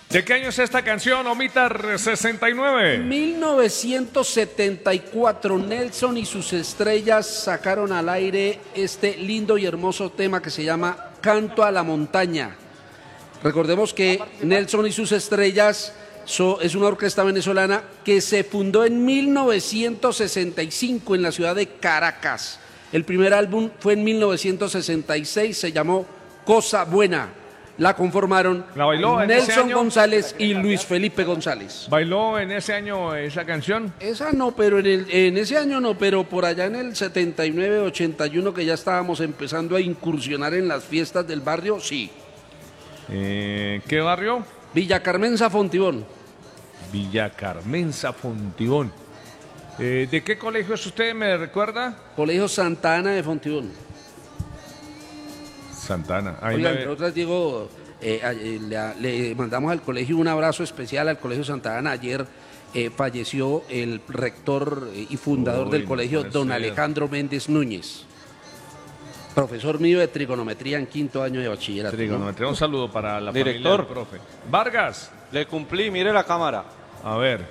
¿De qué año es esta canción, Omitar 69? 1974, Nelson y sus estrellas sacaron al aire este lindo y hermoso tema que se llama Canto a la Montaña. Recordemos que Nelson y sus estrellas es una orquesta venezolana que se fundó en 1965 en la ciudad de Caracas. El primer álbum fue en 1966, se llamó Cosa Buena. La conformaron Nelson González y Luis Felipe González. ¿Bailó en ese año esa canción? Esa no, pero en ese año no, pero por allá en el 79, 81, que ya estábamos empezando a incursionar en las fiestas del barrio, sí. ¿Qué barrio? Villa Carmenza, Fontibón. Villa Carmenza, Fontibón. ¿De qué colegio es usted, me recuerda? Colegio Santa Ana de Fontibón. Santana. Oiga, entre otras, Diego, le mandamos al colegio un abrazo especial al Colegio Santa Ana. Ayer falleció el rector y fundador del colegio, don Alejandro Méndez Núñez. Profesor mío de trigonometría en quinto año de bachillerato. Trigonometría, ¿no? Un saludo para la director, familia del profe. Vargas. Le cumplí, mire la cámara. A ver.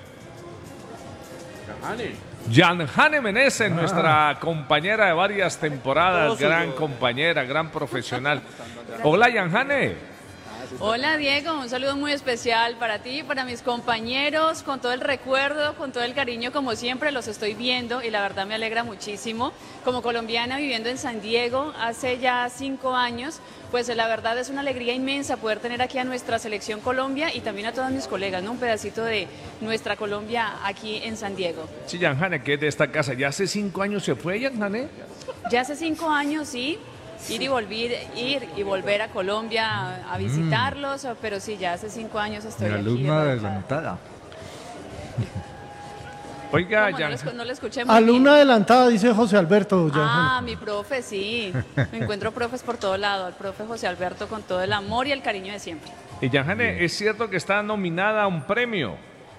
Yanjane Meneses, nuestra compañera de varias temporadas, gran compañera, gran profesional. Hola, Yanjane. Hola, Diego, un saludo muy especial para ti, para mis compañeros, con todo el recuerdo, con todo el cariño, como siempre, los estoy viendo y la verdad me alegra muchísimo. Como colombiana viviendo en San Diego hace ya 5 años, pues la verdad es una alegría inmensa poder tener aquí a nuestra selección Colombia y también a todos mis colegas, ¿no? Un pedacito de nuestra Colombia aquí en San Diego. Sí, Yanjane, que es de esta casa. ¿Ya hace 5 años se fue, Yanjane? Ya hace 5 años, sí. Ir y volver a Colombia a visitarlos, pero sí, ya hace 5 años estoy aquí. Alumna adelantada. Oiga, no le escuché muy alumna bien. adelantada, dice José Alberto. Mi profe, sí. Me encuentro profes por todo lado. El profe José Alberto con todo el amor y el cariño de siempre. Y Yanjane, ¿es cierto que está nominada a un premio?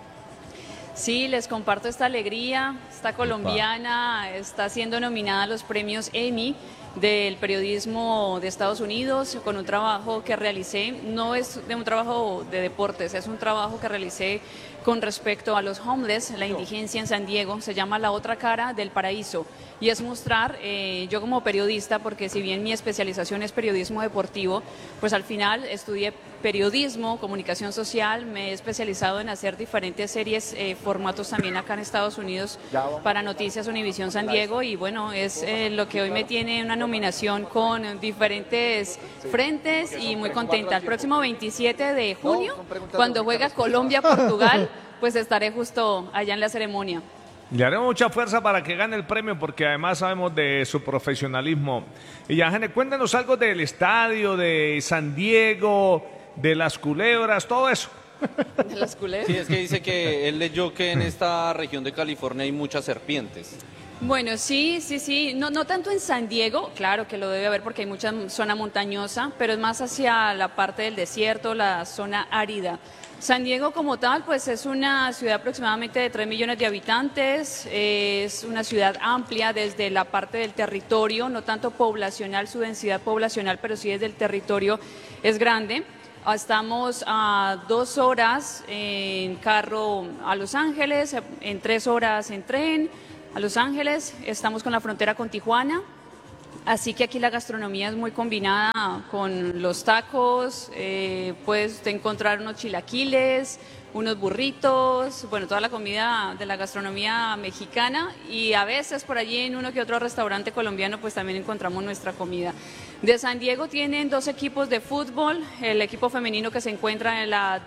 Sí, les comparto esta alegría. Esta colombiana está siendo nominada a los premios Emmy del periodismo de Estados Unidos con un trabajo que realicé, no es de un trabajo de deportes, es un trabajo que realicé con respecto a los homeless, la indigencia en San Diego. Se llama La Otra Cara del Paraíso y es mostrar, yo como periodista, porque si bien mi especialización es periodismo deportivo, pues al final estudié periodismo, comunicación social, me he especializado en hacer diferentes series, formatos también acá en Estados Unidos para Noticias Univisión San Diego y bueno, es lo que hoy me tiene una nominación con diferentes frentes y muy contenta. El próximo 27 de junio, cuando juega Colombia-Portugal, pues estaré justo allá en la ceremonia. Le haremos mucha fuerza para que gane el premio porque además sabemos de su profesionalismo. Y Yanjane, cuéntanos algo del estadio, de San Diego, de las culebras, todo eso. ¿De las culebras? Sí, es que dice que él leyó que en esta región de California hay muchas serpientes. Bueno, sí, no tanto en San Diego, claro que lo debe haber porque hay mucha zona montañosa, pero es más hacia la parte del desierto, la zona árida. San Diego como tal, pues es una ciudad aproximadamente de 3 millones de habitantes, es una ciudad amplia desde la parte del territorio, no tanto poblacional, su densidad poblacional, pero sí desde el territorio es grande. Estamos a 2 horas en carro a Los Ángeles, en 3 horas en tren a Los Ángeles, estamos con la frontera con Tijuana. Así que aquí la gastronomía es muy combinada con los tacos, puedes encontrar unos chilaquiles, unos burritos, bueno, toda la comida de la gastronomía mexicana y a veces por allí en uno que otro restaurante colombiano pues también encontramos nuestra comida. De San Diego tienen 2 equipos de fútbol, el equipo femenino que se encuentra en la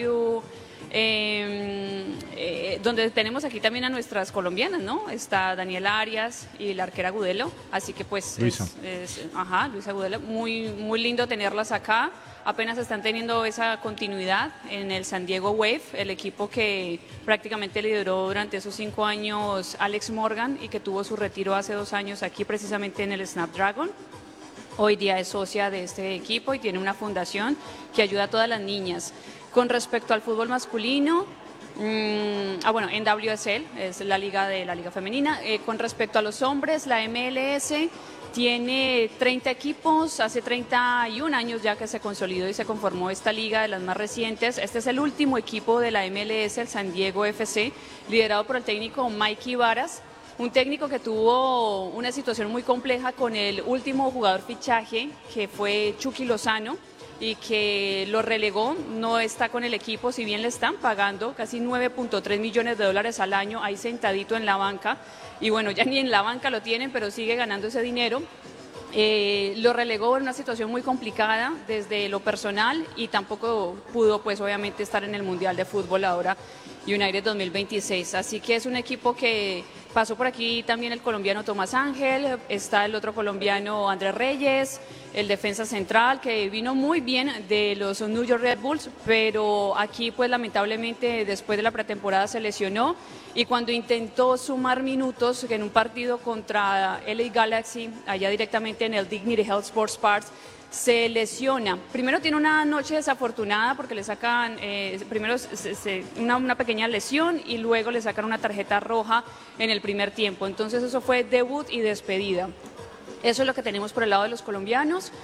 donde tenemos aquí también a nuestras colombianas, ¿no? Está Daniela Arias y la arquera Gudelo, así que pues Luisa. Luisa Gudelo, muy lindo tenerlas acá. Apenas están teniendo esa continuidad en el San Diego Wave, el equipo que prácticamente lideró durante esos 5 años Alex Morgan y que tuvo su retiro hace 2 años aquí precisamente en el Snapdragon. Hoy día es socia de este equipo y tiene una fundación que ayuda a todas las niñas. Con respecto al fútbol masculino, en WSL, es la liga femenina. Con respecto a los hombres, la MLS tiene 30 equipos, hace 31 años ya que se consolidó y se conformó esta liga de las más recientes. Este es el último equipo de la MLS, el San Diego FC, liderado por el técnico Mikey Varas, un técnico que tuvo una situación muy compleja con el último jugador fichaje, que fue Chucky Lozano, y que lo relegó, no está con el equipo, si bien le están pagando casi 9.3 millones de dólares al año, ahí sentadito en la banca, y bueno, ya ni en la banca lo tienen, pero sigue ganando ese dinero. Lo relegó en una situación muy complicada desde lo personal y tampoco pudo, pues obviamente, estar en el Mundial de Fútbol ahora, United 2026. Así que es un equipo que pasó por aquí también el colombiano Tomás Ángel, está el otro colombiano Andrés Reyes, el defensa central que vino muy bien de los New York Red Bulls, pero aquí pues lamentablemente después de la pretemporada se lesionó y cuando intentó sumar minutos en un partido contra LA Galaxy, allá directamente en el Dignity Health Sports Park, se lesiona. Primero tiene una noche desafortunada porque le sacan primero una pequeña lesión y luego le sacan una tarjeta roja en el primer tiempo. Entonces eso fue debut y despedida. Eso es lo que tenemos por el lado de los colombianos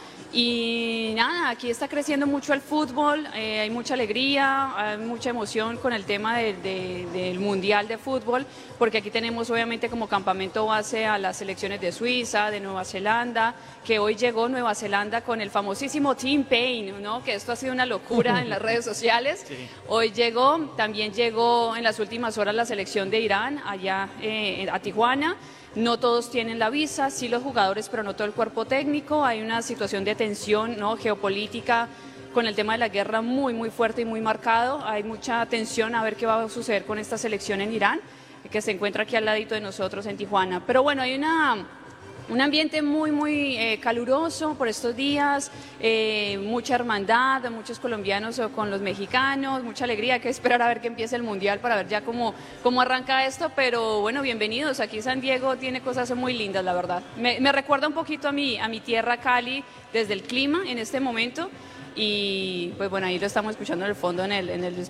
y nada, aquí está creciendo mucho el fútbol, hay mucha alegría, hay mucha emoción con el tema del Mundial de Fútbol, porque aquí tenemos obviamente como campamento base a las selecciones de Suiza, de Nueva Zelanda, que hoy llegó Nueva Zelanda con el famosísimo Team Payne, ¿no? Que esto ha sido una locura en las redes sociales. Sí. Hoy también llegó en las últimas horas la selección de Irán allá a Tijuana. No todos tienen la visa, sí los jugadores, pero no todo el cuerpo técnico. Hay una situación de tensión, ¿no?, geopolítica con el tema de la guerra muy, muy fuerte y muy marcado. Hay mucha tensión a ver qué va a suceder con esta selección en Irán, que se encuentra aquí al ladito de nosotros en Tijuana. Pero bueno, hay un ambiente muy, muy caluroso por estos días, mucha hermandad, muchos colombianos con los mexicanos, mucha alegría. Hay que esperar a ver que empiece el Mundial para ver ya cómo arranca esto, pero bueno, bienvenidos. Aquí San Diego tiene cosas muy lindas, la verdad. Me recuerda un poquito a mi tierra, Cali, desde el clima en este momento. Y pues bueno, ahí lo estamos escuchando en el fondo en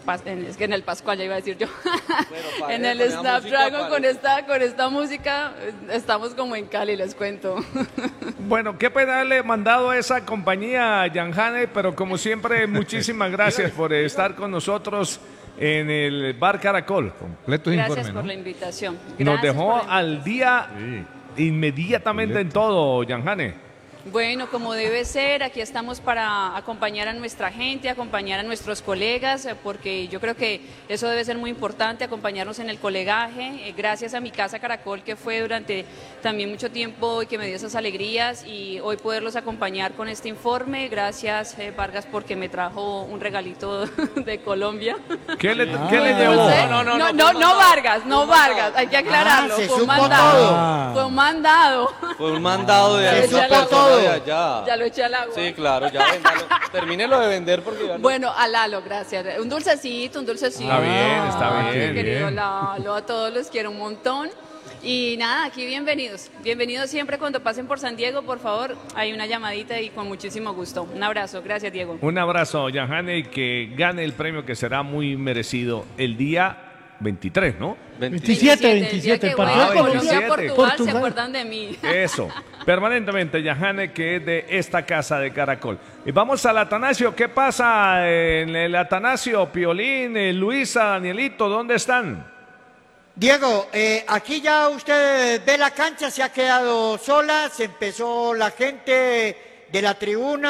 el Pascual, ya iba a decir yo, bueno, en el Snapdragon con esta música, estamos como en Cali, les cuento. Bueno, qué pena haberle mandado a esa compañía, Yanjane, pero como siempre, muchísimas gracias por estar con nosotros en el Bar Caracol. Completo gracias informe, por ¿no? la invitación. Gracias. Nos dejó al día inmediatamente en todo, Yanjane. Bueno, como debe ser, aquí estamos para acompañar a nuestra gente, acompañar a nuestros colegas, porque yo creo que eso debe ser muy importante, acompañarnos en el colegaje. Gracias a mi casa Caracol, que fue durante también mucho tiempo y que me dio esas alegrías, y hoy poderlos acompañar con este informe. Gracias, Vargas, porque me trajo un regalito de Colombia. ¿Qué le llevó? No Vargas, no Vargas, hay que aclararlo. Fue un mandado. Fue un mandado. Fue un mandado de ahí. Ya lo eché al agua. Sí, claro, ya véndalo. Termínelo de vender porque ya no. Bueno, a Lalo, gracias. Un dulcecito. Está bien. Querido Lalo, a todos los quiero un montón. Y nada, aquí bienvenidos. Bienvenidos siempre cuando pasen por San Diego, por favor. Hay una llamadita y con muchísimo gusto. Un abrazo. Gracias, Diego. Un abrazo, Yanjane, y que gane el premio que será muy merecido el día 23, ¿no? 27. Partido Colombia-Portugal. ¿Se acuerdan de mí? Eso, permanentemente, Yanjane, que es de esta casa de Caracol. Y vamos al Atanasio. ¿Qué pasa en el Atanasio? Piolín, Luisa, Danielito, ¿dónde están? Diego, aquí ya usted ve la cancha, se ha quedado sola, se empezó la gente de la tribuna.